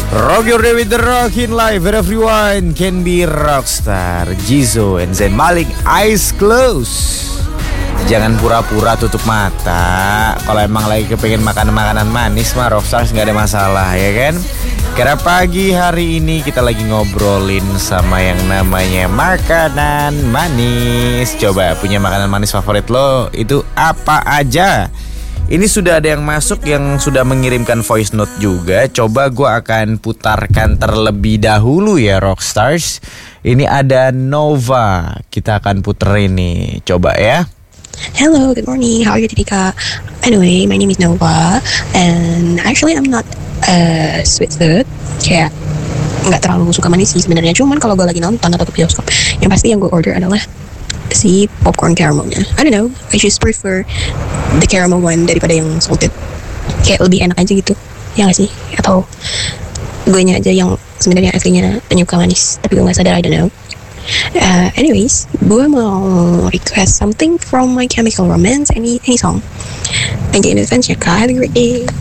Rock your day with the Rockin' Life, where everyone can be rockstar. Jizzo and Zayn Malik, eyes closed. Jangan pura-pura tutup mata. Kalau emang lagi kepengen makan makanan manis mah rockstars gak ada masalah, ya kan? Karena pagi hari ini kita lagi ngobrolin sama yang namanya makanan manis. Coba punya makanan manis favorit lo itu apa aja? Ini sudah ada yang masuk yang sudah mengirimkan voice note juga. Coba gue akan putarkan terlebih dahulu ya Rockstars. Ini ada Nova. Kita akan puter ini. Coba ya. Hello, good morning. How are you today, Kak? Anyway, my name is Nova. And actually I'm not sweet food. Kayak nggak terlalu suka manis sih sebenarnya. Cuman kalau gue lagi nonton atau ke bioskop, yang pasti yang gue order adalah si popcorn caramelnya. I don't know, I just prefer the caramel one daripada yang salted. Kayak lebih enak aja gitu, ya nggak sih? Atau gue nya aja yang sebenarnya aslinya penyuka manis, tapi gue nggak sadar, I don't know. Anyways, gue mau request something from My Chemical Romance, any song. Thank you in advance ya Kak, have a great day.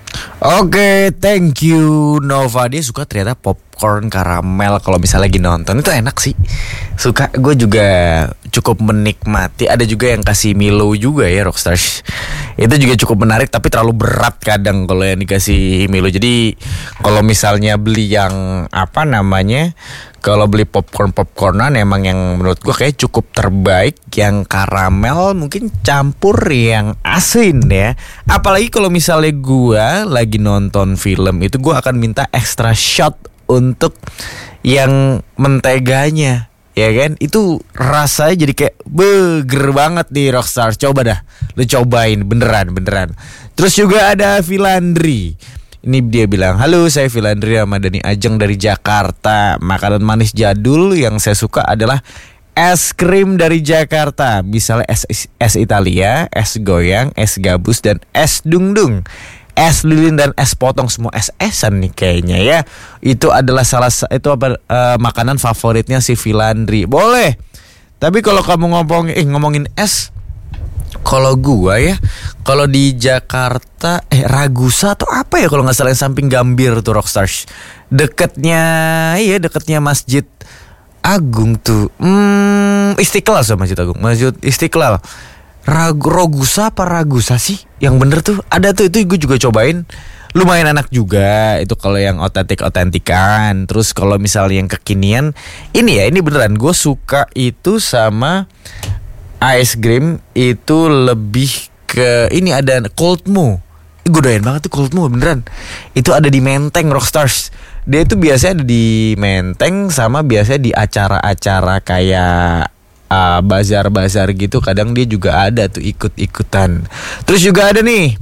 Oke, thank you Nova. Dia suka ternyata popcorn karamel kalau misalnya lagi nonton. Itu enak sih. Suka, gue juga cukup menikmati. Ada juga yang kasih Milo juga ya Rockstars. Itu juga cukup menarik tapi terlalu berat kadang kalau yang dikasih Milo. Jadi kalau misalnya beli yang apa namanya, kalau beli popcornan emang yang menurut gue kayak cukup terbaik yang karamel, mungkin campur yang asin ya. Apalagi kalau misalnya gue lagi nonton film itu gue akan minta extra shot untuk yang menteganya, ya kan? Itu rasanya jadi kayak burger banget nih Rockstar. Coba dah, lu cobain beneran. Terus juga ada Filandri. Ini dia bilang, halo saya Filandri Ramadhani Ajeng dari Jakarta. Makanan manis jadul yang saya suka adalah es krim dari Jakarta. Misalnya es Italia, es goyang, es gabus, dan es dungdung. Es lilin dan es potong, semua es-esan nih kayaknya ya. Itu adalah makanan favoritnya si Filandri. Boleh. Tapi kalau kamu ngomongin es, kalau gua ya, kalau di Jakarta Ragusa atau apa ya kalau nggak salah yang samping Gambir tuh Rockstars, deketnya Masjid Agung tuh, Istiqlal sama Masjid Istiqlal. Ragusa apa Ragusa sih? Yang bener tuh ada tuh, itu gue juga cobain. Lumayan enak juga itu kalau yang otentikan. Terus kalau misalnya yang kekinian, ini beneran gue suka itu sama ice cream itu lebih ke ini ada Cold Moo. Gue doyan banget tuh Cold Moo beneran. Itu ada di Menteng Rockstars. Dia itu biasanya ada di Menteng sama biasanya di acara-acara kayak bazar-bazar gitu. Kadang dia juga ada tuh ikut-ikutan. Terus juga ada nih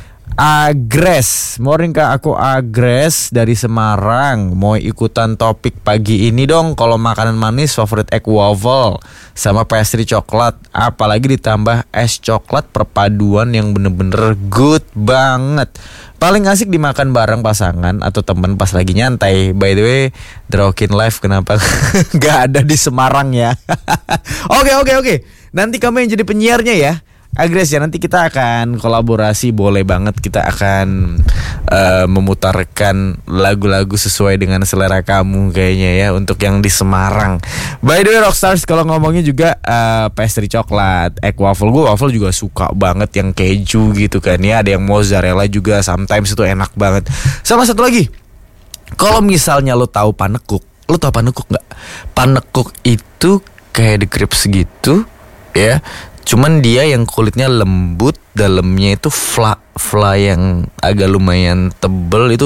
Agres, morning Kak, aku Agres dari Semarang. Mau ikutan topik pagi ini dong. Kalau makanan manis favorit egg waffle sama pastry coklat, apalagi ditambah es coklat, perpaduan yang bener-bener good banget. Paling asik dimakan bareng pasangan atau temen pas lagi nyantai. By the way, The Rockin' Life kenapa gak ada di Semarang ya? Oke. Nanti kamu yang jadi penyiarnya ya, Agres ya. Nanti kita akan kolaborasi, boleh banget. Kita akan memutarkan lagu-lagu sesuai dengan selera kamu kayaknya ya, untuk yang di Semarang. By the way Rockstars, kalau ngomongnya juga pastry coklat, egg waffle, gue waffle juga suka banget yang keju gitu kan ya. Ada yang mozzarella juga, sometimes itu enak banget. Sama satu lagi, kalau misalnya lo tahu panekuk nggak? Panekuk itu kayak The Crepes gitu ya. Cuman dia yang kulitnya lembut, dalamnya itu fla yang agak lumayan tebel itu.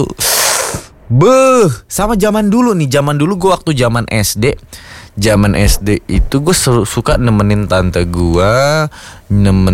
Sama zaman dulu gue waktu zaman SD itu gue suka nemenin tante gue